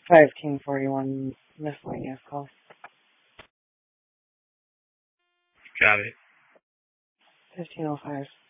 5 King 41 miscellaneous calls. Got it. 1505.